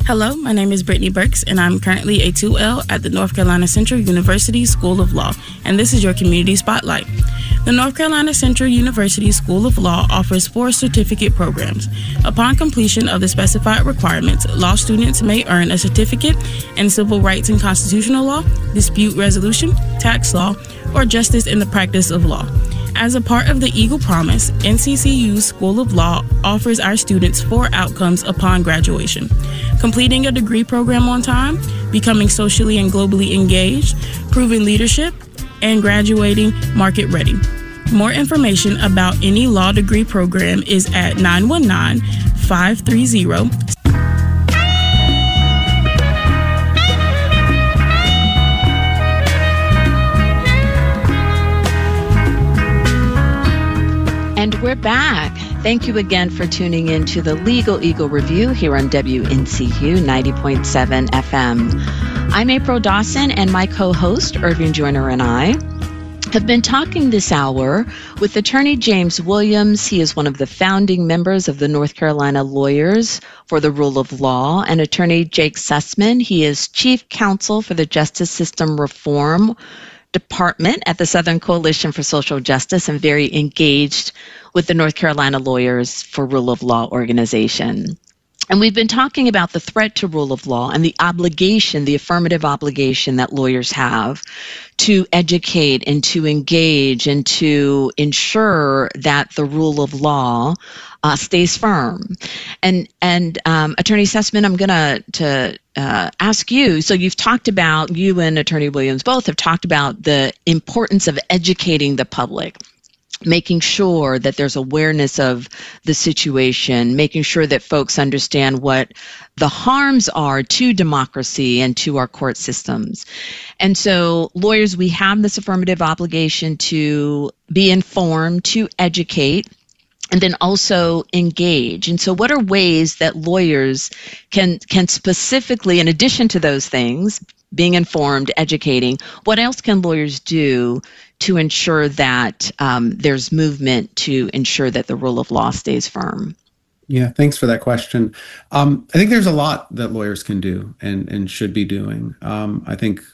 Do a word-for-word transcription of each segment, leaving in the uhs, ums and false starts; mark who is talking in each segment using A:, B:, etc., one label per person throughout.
A: Hello, my name is Brittany Burks, and I'm currently a two L at the North Carolina Central University School of Law, and this is your Community Spotlight. The North Carolina Central University School of Law offers four certificate programs. Upon completion of the specified requirements, law students may earn a certificate in civil rights and constitutional law, dispute resolution, tax law, or justice in the practice of law. As a part of the Eagle Promise, N C C U's School of Law offers our students four outcomes upon graduation: completing a degree program on time, becoming socially and globally engaged, proving leadership, and graduating market ready. More information about any law degree program is at nine one nine, five three zero.
B: And we're back. Thank you again for tuning in to the Legal Eagle Review here on W N C U ninety point seven F M. I'm April Dawson, and my co-host, Irving Joyner, and I have been talking this hour with attorney James Williams. He is one of the founding members of the North Carolina Lawyers for the Rule of Law, and attorney Jake Sussman. He is chief counsel for the Justice System Reform Department at the Southern Coalition for Social Justice, and very engaged with the North Carolina Lawyers for Rule of Law organization. And we've been talking about the threat to rule of law and the obligation, the affirmative obligation that lawyers have to educate and to engage and to ensure that the rule of law uh, stays firm. And and um, Attorney Sussman, I'm going to to uh, ask you. So you've talked about, you and Attorney Williams both have talked about the importance of educating the public, making sure that there's awareness of the situation, making sure that folks understand what the harms are to democracy and to our court systems. And so lawyers, we have this affirmative obligation to be informed, to educate, and then also engage. And so what are ways that lawyers can can specifically, in addition to those things, being informed, educating, what else can lawyers do to ensure that um, there's movement to ensure that the rule of law stays firm?
C: Yeah, thanks for that question. Um, I think there's a lot that lawyers can do and, and should be doing. Um, I think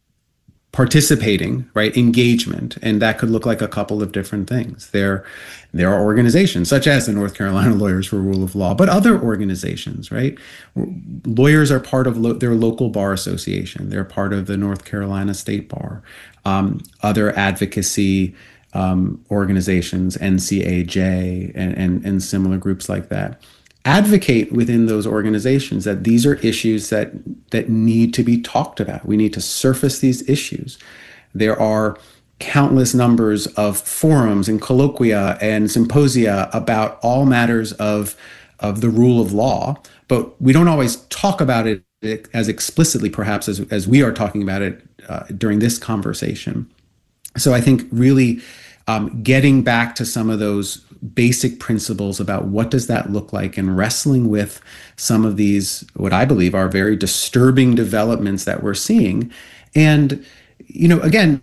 C: participating, right, engagement, and that could look like a couple of different things. There, there are organizations such as the North Carolina Lawyers for Rule of Law, but other organizations, right? Lawyers are part of lo- their local bar association. They're part of the North Carolina State Bar. Um, other advocacy um, organizations, N C A J, and, and, and similar groups like that. Advocate within those organizations that these are issues that that need to be talked about. We need to surface these issues. There are countless numbers of forums and colloquia and symposia about all matters of, of the rule of law, but we don't always talk about it as explicitly, perhaps, as, as we are talking about it uh, during this conversation. So I think really um, getting back to some of those basic principles about what does that look like, and wrestling with some of these, what I believe are very disturbing developments that we're seeing. And, you know, again,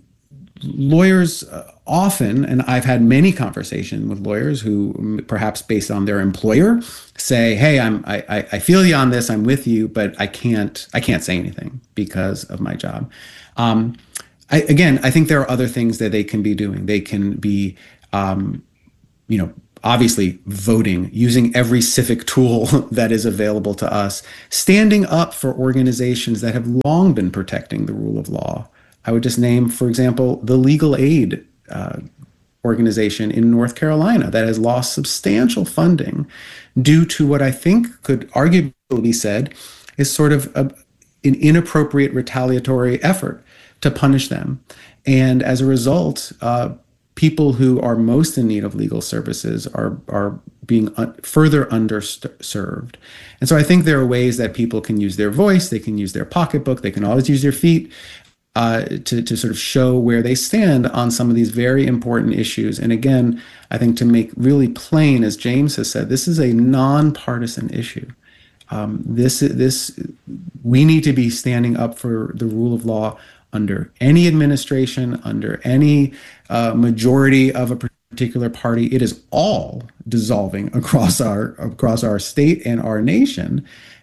C: lawyers often, and I've had many conversations with lawyers who perhaps based on their employer say, hey, I'm, I, I feel you on this, I'm with you, but I can't, I can't say anything because of my job. Um, I, again, I think there are other things that they can be doing. They can be, um, you know, obviously voting, using every civic tool that is available to us, standing up for organizations that have long been protecting the rule of law. I would just name, for example, the Legal Aid uh, organization in North Carolina that has lost substantial funding due to what I think could arguably be said is sort of a, an inappropriate retaliatory effort to punish them. And as a result, uh, people who are most in need of legal services are are being un- further underserved. And so I think there are ways that people can use their voice, they can use their pocketbook, they can always use their feet uh, to, to sort of show where they stand on some of these very important issues. And again, I think to make really plain, as James has said, this is a nonpartisan issue. Um, this this we need to be standing up for the rule of law under any administration, under any uh, majority of a particular party. It is all dissolving across our across our state and our nation.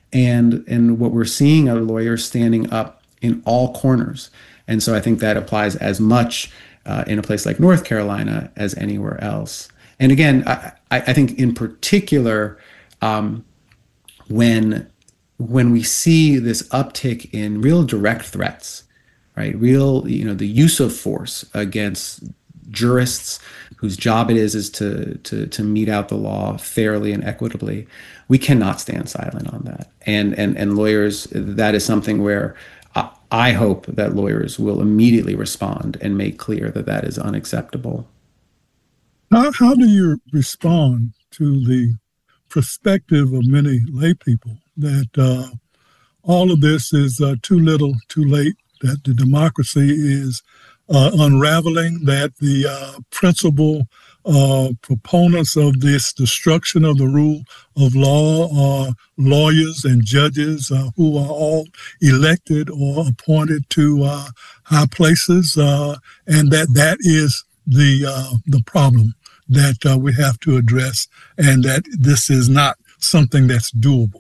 C: And, and what we're seeing are lawyers standing up in all corners. And so I think that applies as much uh, in a place like North Carolina as anywhere else. And again, I, I think in particular, um, when when we see this uptick in real direct threats, right, real, you know, the use of force against jurists whose job it is is to to to mete out the law fairly and equitably, we cannot stand silent on that. And and and lawyers, that is something where I, I hope that lawyers will immediately respond and make clear that that is unacceptable.
D: How how do you respond to the perspective of many lay people that uh, all of this is uh, too little, too late, that the democracy is uh, unraveling, that the uh, principal uh, proponents of this destruction of the rule of law are lawyers and judges uh, who are all elected or appointed to uh, high places, uh, and that that is the uh, the problem that uh, we have to address, and that this is not something that's doable?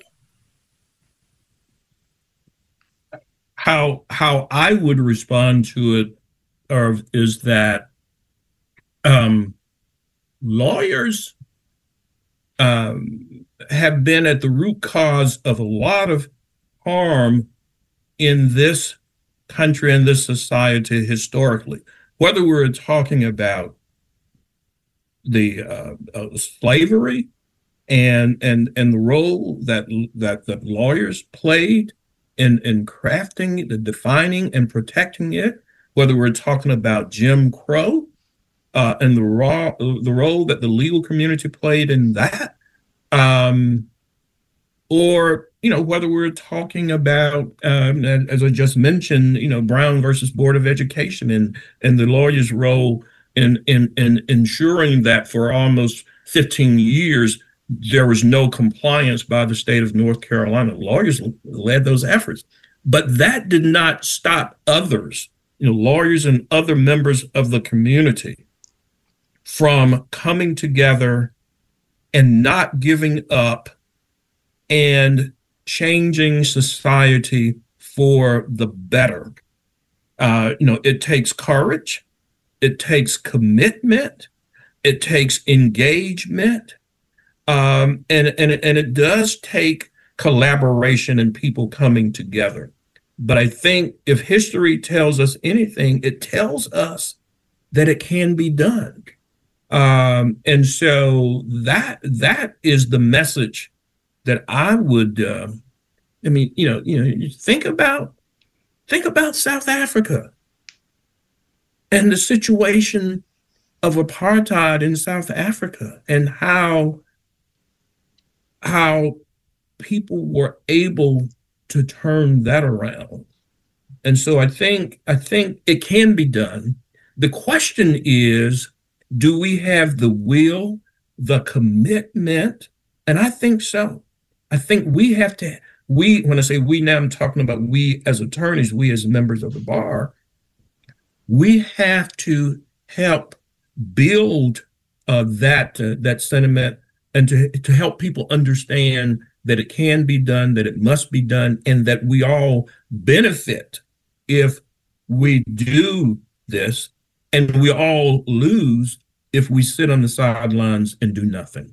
E: How how I would respond to it or, is that um, lawyers um, have been at the root cause of a lot of harm in this country and this society historically, whether we're talking about the uh, uh, slavery and and and the role that that the lawyers played in in crafting, the defining and protecting it, whether we're talking about Jim Crow uh, and the raw the role that the legal community played in that, um, or you know whether we're talking about um, as I just mentioned, you know Brown versus Board of Education and and the lawyers' role in in in ensuring that for almost fifteen years there was no compliance by the state of North Carolina. Lawyers led those efforts, but that did not stop others, you know, lawyers and other members of the community from coming together and not giving up and changing society for the better. Uh, you know, it takes courage, it takes commitment, it takes engagement. Um, and, and, and it does take collaboration and people coming together. But I think if history tells us anything, it tells us that it can be done. Um, and so that that is the message that I would, uh, I mean, you know, you know, think about, think about South Africa and the situation of apartheid in South Africa and how how people were able to turn that around. And so I think I think it can be done. The question is, do we have the will, the commitment? And I think so. I think we have to, we, when I say we now, I'm talking about we as attorneys, we as members of the bar, we have to help build uh, that, uh, that sentiment and to, to help people understand that it can be done, that it must be done, and that we all benefit if we do this, and we all lose if we sit on the sidelines and do nothing.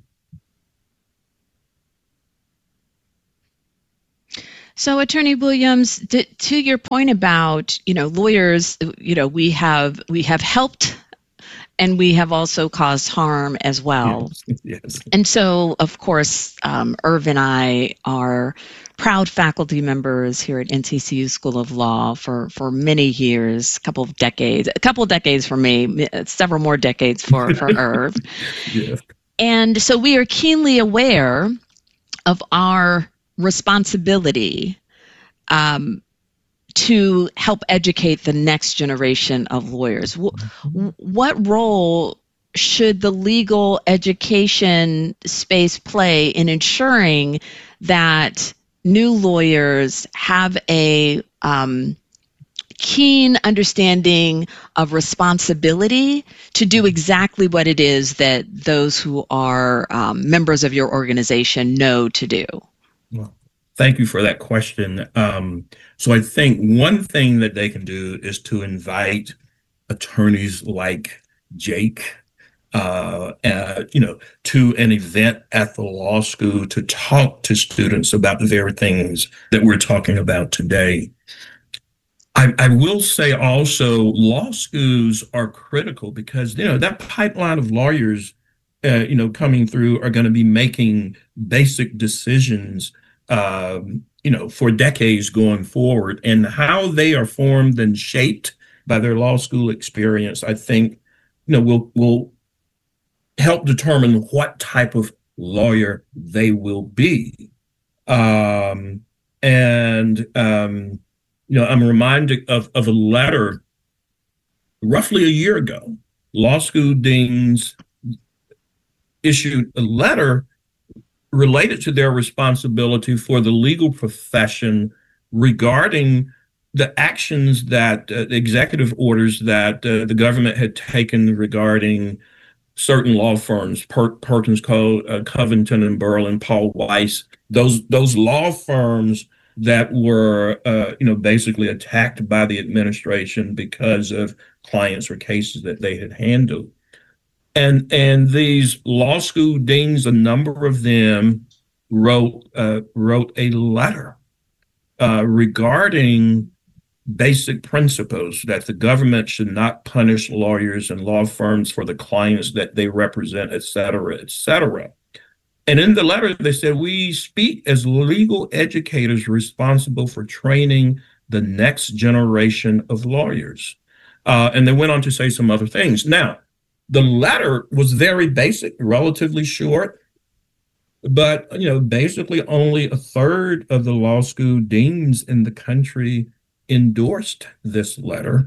B: So, Attorney Williams, th- to your point about, you know, lawyers, you know, we have we have helped and we have also caused harm as well.
E: Yes. Yes.
B: And so, of course, um, Irv and I are proud faculty members here at N C C U School of Law for, for many years, a couple of decades, a couple of decades for me, several more decades for, for Irv.
E: Yes.
B: And so we are keenly aware of our responsibility um, to help educate the next generation of lawyers. W- what role should the legal education space play in ensuring that new lawyers have a um, keen understanding of responsibility to do exactly what it is that those who are um, members of your organization know to do?
E: Well, Thank you for that question. Um, so I think one thing that they can do is to invite attorneys like Jake, uh, uh, you know, to an event at the law school to talk to students about the very things that we're talking about today. I, I will say also, law schools are critical because, you know, that pipeline of lawyers, uh, you know, coming through are going to be making basic decisions, um, you know, for decades going forward. And how they are formed and shaped by their law school experience, I think, you know, will will help determine what type of lawyer they will be. Um, and, um, you know, I'm reminded of, of a letter roughly a year ago. Law school deans issued a letter related to their responsibility for the legal profession regarding the actions that uh, executive orders that uh, the government had taken regarding certain law firms, per- Perkins Co., uh, Covington and Burling, and Paul Weiss, those those law firms that were, uh, you know, basically attacked by the administration because of clients or cases that they had handled. And and these law school deans, a number of them wrote uh, wrote a letter uh, regarding basic principles that the government should not punish lawyers and law firms for the clients that they represent, et cetera, et cetera. And in the letter, they said, we speak as legal educators responsible for training the next generation of lawyers. Uh, and they went on to say some other things. Now, the letter was very basic, relatively short, but, you know, basically only a third of the law school deans in the country endorsed this letter.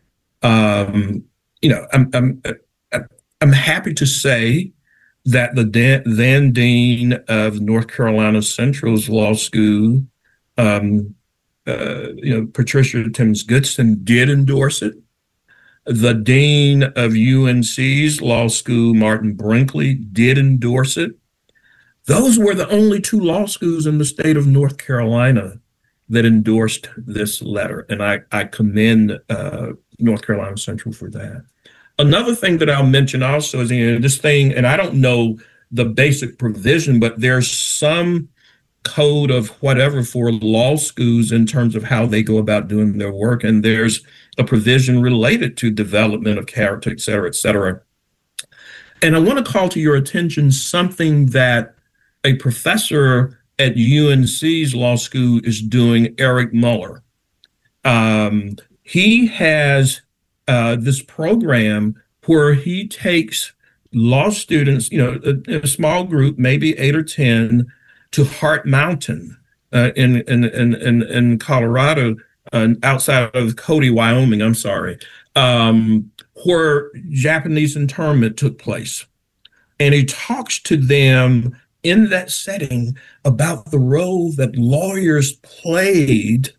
E: Um, you know, I'm, I'm, I'm happy to say that the de- then dean of North Carolina Central's law school, um, uh, you know, Patricia Timms Goodson, did endorse it. The dean of U N C's law school, Martin Brinkley, did endorse it. Those were the only two law schools in the state of North Carolina that endorsed this letter, and I, I commend uh, North Carolina Central for that. Another thing that I'll mention also is, you know, this thing, and I don't know the basic provision, but there's some code of whatever for law schools in terms of how they go about doing their work, and there's a provision related to development of character, et cetera, et cetera. And I want to call to your attention something that a professor at U N C's law school is doing, Eric Muller. Um, he has uh, this program where he takes law students, you know, a, a small group, maybe eight or ten, to Hart Mountain uh, in, in, in, in Colorado, uh, outside of Cody, Wyoming, I'm sorry, um, where Japanese internment took place. And he talks to them in that setting about the role that lawyers played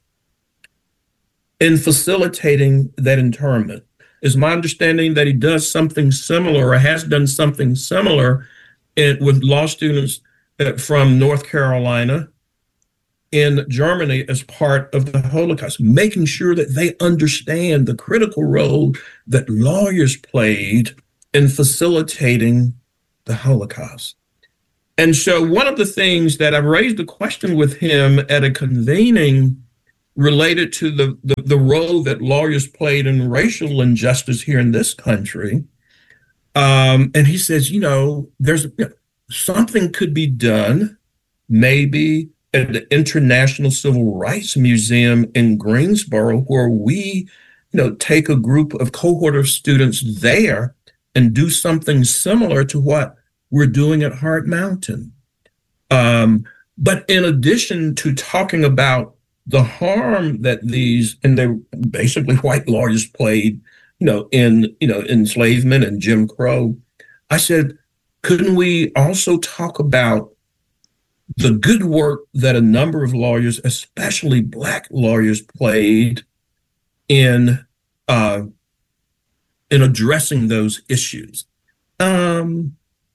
E: in facilitating that internment. It's my understanding that he does something similar or has done something similar in, with law students from North Carolina in Germany as part of the Holocaust, making sure that they understand the critical role that lawyers played in facilitating the Holocaust. And so one of the things that I raised a question with him at a convening related to the, the, the role that lawyers played in racial injustice here in this country. Um, and he says, you know, there's you know, something could be done maybe at the International Civil Rights Museum in Greensboro, where we, you know, take a group of cohort of students there and do something similar to what we're doing at Hart Mountain. Um, but in addition to talking about the harm that these, and they basically white lawyers played, you know, in, you know, enslavement and Jim Crow, I said, couldn't we also talk about the good work that a number of lawyers, especially Black lawyers, played in uh, in addressing those issues? Um,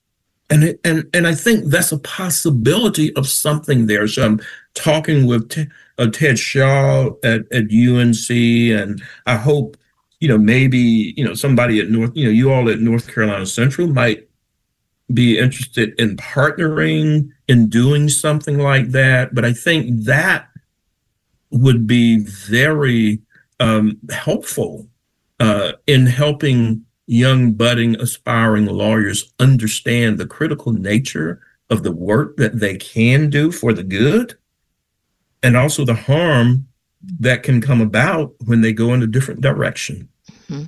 E: And it, and and I think that's a possibility of something there. So I'm talking with T- uh, Ted Shaw at, at U N C, and I hope, you know, maybe, you know, somebody at North, you know, you all at North Carolina Central might be interested in partnering in doing something like that. But I think that would be very um, helpful uh, in helping young, budding, aspiring lawyers understand the critical nature of the work that they can do for the good, and also the harm that can come about when they go in a different direction.
B: Mm-hmm.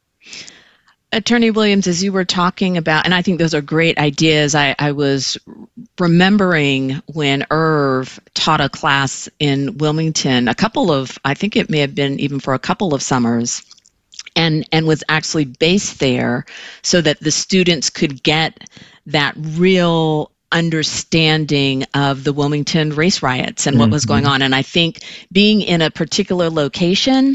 B: Attorney Williams, as you were talking about, and I think those are great ideas, I, I was remembering when Irv taught a class in Wilmington, a couple of, I think it may have been even for a couple of summers, and and was actually based there so that the students could get that real understanding of the Wilmington race riots and what mm-hmm. was going on. And I think being in a particular location,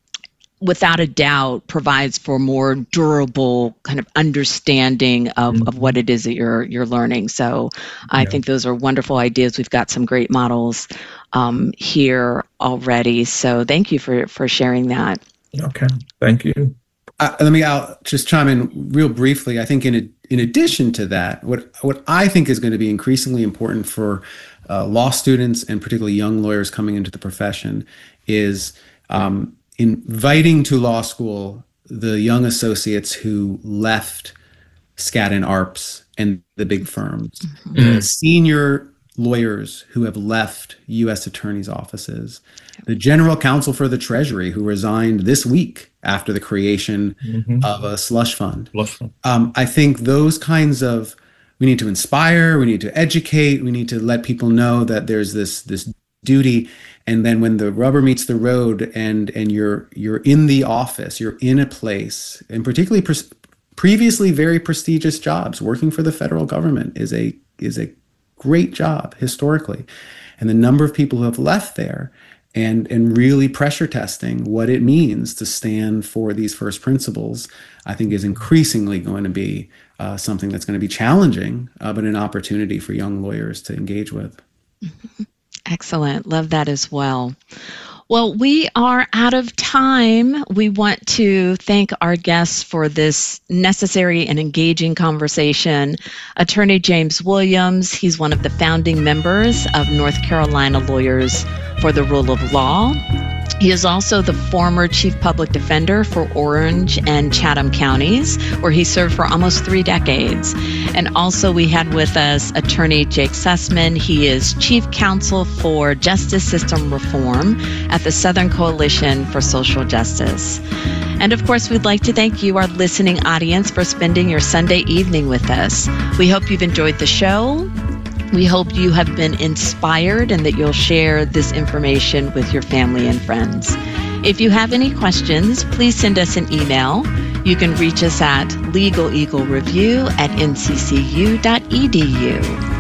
B: without a doubt, provides for more durable kind of understanding of, mm-hmm. of what it is that you're you're learning. So I yeah. think those are wonderful ideas. We've got some great models um, here already. So thank you for, for sharing that.
E: Okay, thank you.
C: Uh, let me I'll just chime in real briefly. I think in a, in addition to that, what what I think is going to be increasingly important for uh, law students and particularly young lawyers coming into the profession is um, inviting to law school the young associates who left Skadden Arps and the big firms, mm-hmm. the senior lawyers who have left U S attorneys' offices, the general counsel for the Treasury who resigned this week after the creation mm-hmm. of a slush fund.
E: Slush fund.
C: Um, I think those kinds of, we need to inspire, we need to educate, we need to let people know that there's this this duty. And then when the rubber meets the road and and you're you're in the office, you're in a place, and particularly pre- previously very prestigious jobs, working for the federal government is a is a great job historically. And the number of people who have left there and and really pressure testing what it means to stand for these first principles, I think is increasingly going to be uh, something that's going to be challenging, uh, but an opportunity for young lawyers to engage with.
B: Mm-hmm. Excellent. Love that as well. Well, we are out of time. We want to thank our guests for this necessary and engaging conversation. Attorney James Williams, he's one of the founding members of North Carolina Lawyers for the Rule of Law. He is also the former Chief Public Defender for Orange and Chatham counties, where he served for almost three decades. And also we had with us Attorney Jake Sussman. He is Chief Counsel for Justice System Reform at the Southern Coalition for Social Justice. And of course, we'd like to thank you, our listening audience, for spending your Sunday evening with us. We hope you've enjoyed the show. We hope you have been inspired and that you'll share this information with your family and friends. If you have any questions, please send us an email. You can reach us at legaleaglereview at n c c u dot e d u.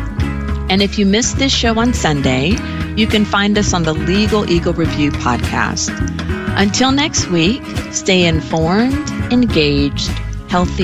B: And if you missed this show on Sunday, you can find us on the Legal Eagle Review podcast. Until next week, stay informed, engaged, healthy,